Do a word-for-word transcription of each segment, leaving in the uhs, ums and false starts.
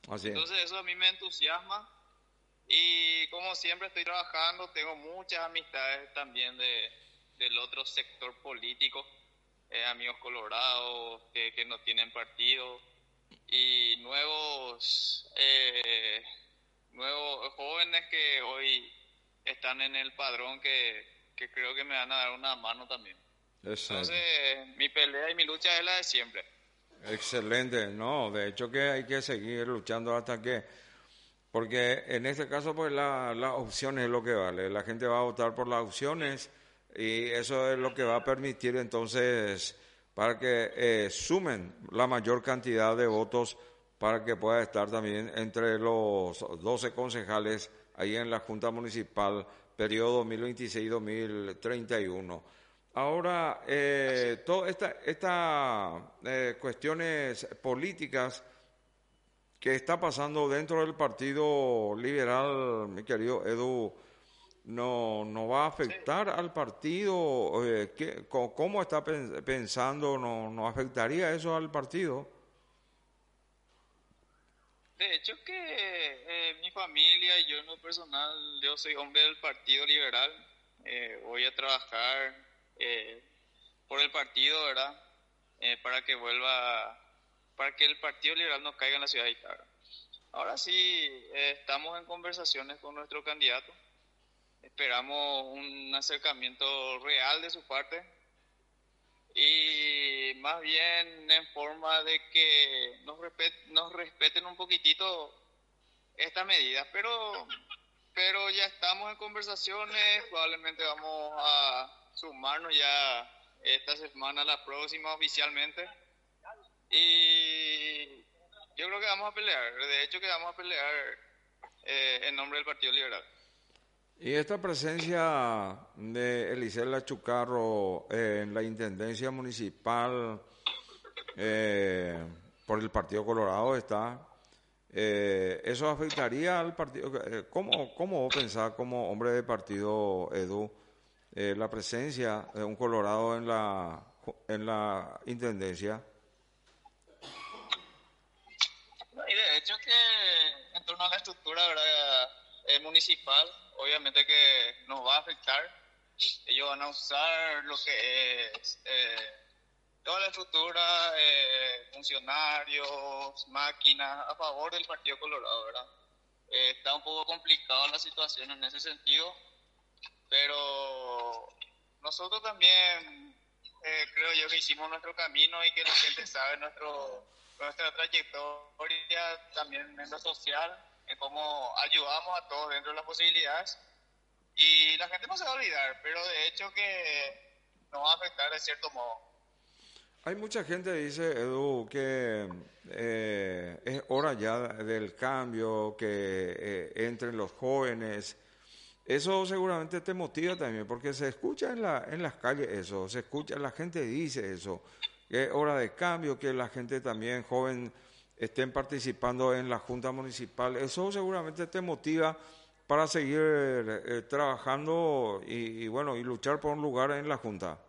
Así es. Entonces eso a mí me entusiasma y como siempre estoy trabajando, tengo muchas amistades también de, del otro sector político, eh, amigos colorados que, que no tienen partido y nuevos, eh, nuevos jóvenes que hoy están en el padrón que, que creo que me van a dar una mano también. Entonces, Exacto. mi pelea y mi lucha es la de siempre. Excelente, no, de hecho que hay que seguir luchando hasta que, porque en este caso pues la, las opciones es lo que vale, la gente va a votar por las opciones y eso es lo que va a permitir entonces para que eh, sumen la mayor cantidad de votos para que pueda estar también entre los doce concejales ahí en la Junta Municipal, periodo dos mil veintiséis-dos mil treinta y uno. Ahora, Así. eh, todas estas esta, eh, cuestiones políticas que está pasando dentro del Partido Liberal, mi querido Edu, no, no va a Sí. afectar al partido. Eh, ¿qué- co- ¿Cómo está pen- pensando? ¿No, no afectaría eso al partido? De hecho que eh, mi familia y yo en lo personal, yo soy hombre del Partido Liberal, eh, voy a trabajar eh, por el partido, ¿verdad? Eh, para que vuelva, para que el Partido Liberal no caiga en la ciudad de Itabra. Ahora sí, eh, estamos en conversaciones con nuestro candidato, esperamos un acercamiento real de su parte y más bien en forma de que nos, respet, nos respeten un poquitito estas medidas, pero, pero ya estamos en conversaciones, probablemente vamos a sumarnos ya esta semana, la próxima oficialmente, y yo creo que vamos a pelear, de hecho que vamos a pelear eh, en nombre del Partido Liberal. Y esta presencia de Elisela Chucarro eh, en la Intendencia Municipal eh, por el Partido Colorado está. Eh, ¿Eso afectaría al partido? Eh, ¿Cómo, cómo vos pensás como hombre de partido, Edu, eh, la presencia de un Colorado en la, en la Intendencia? Y de hecho que en torno a la estructura, ¿verdad? Eh, municipal, obviamente que nos va a afectar. Ellos van a usar lo que es eh, toda la estructura, eh, funcionarios, máquinas, a favor del Partido Colorado, ¿verdad? Eh, está un poco complicada la situación en ese sentido, pero nosotros también eh, creo yo que hicimos nuestro camino y que la gente sabe nuestro, nuestra trayectoria también en lo social, en cómo ayudamos a todos dentro de las posibilidades y la gente no se va a olvidar, pero de hecho que nos va a afectar de cierto modo. Hay mucha gente que dice, Edu, que eh, es hora ya del cambio, que eh, entren los jóvenes. Eso seguramente te motiva también, porque se escucha en la, en las calles eso, se escucha, la gente dice eso, que es hora de cambio, que la gente también joven estén participando en la Junta Municipal. Eso seguramente te motiva para seguir eh, trabajando y, y bueno, y luchar por un lugar en la Junta.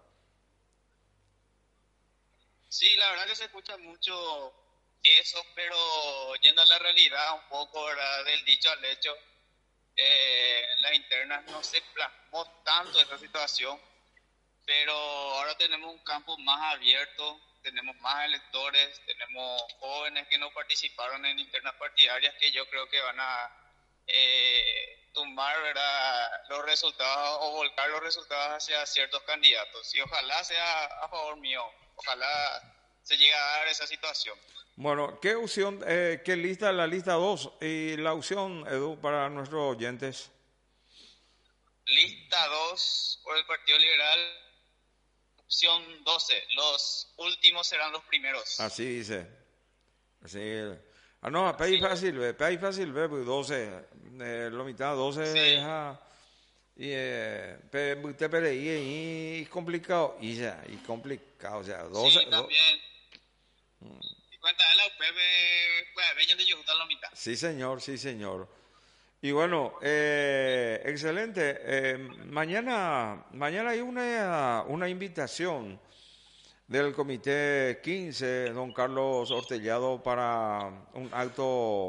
Sí, la verdad que se escucha mucho eso, pero yendo a la realidad un poco, ¿verdad? Del dicho al hecho, eh, en las internas no se plasmó tanto esa situación, pero ahora tenemos un campo más abierto, tenemos más electores, tenemos jóvenes que no participaron en internas partidarias que yo creo que van a eh, tumbar, ¿verdad? Los resultados o volcar los resultados hacia ciertos candidatos. Y ojalá sea a favor mío, ojalá se llegue a dar esa situación. Bueno, ¿qué opción, eh, qué lista la lista dos y la opción, Edu, para nuestros oyentes? Lista dos por el Partido Liberal, opción doce. Los últimos serán los primeros. Así dice. Así. Ah, no, Así pay es. fácil, ve, pay fácil, ve, pues doce, eh, lo mitad, doce Sí, deja, y eh, pe, usted pero y, y complicado, y ya, y complicado, o sea, doce, sí, do, también. Y cuenta de la U P B, pues, veñan de Yujuta la mitad. sí señor, sí señor. Y bueno, eh, excelente, eh, mañana, mañana hay una, una invitación del Comité quince, don Carlos Hortellado, para un acto